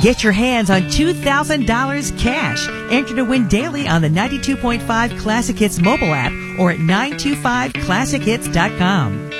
Get your hands on $2,000 cash. Enter to win daily on the 92.5 Classic Hits mobile app or at 925classichits.com.